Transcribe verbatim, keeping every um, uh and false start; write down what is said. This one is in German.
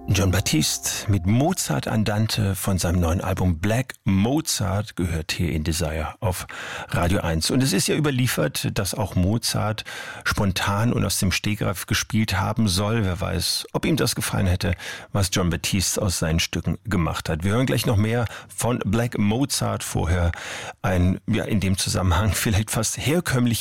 Jon Batiste mit Mozart Andante von seinem neuen Album Black Mozart gehört hier in Desire auf Radio eins. Und es ist ja überliefert, dass auch Mozart spontan und aus dem Stegreif gespielt haben soll. Wer weiß, ob ihm das gefallen hätte, was Jon Batiste aus seinen Stücken gemacht hat. Wir hören gleich noch mehr von Black Mozart. Vorher ein, ja, in dem Zusammenhang vielleicht fast herkömmlich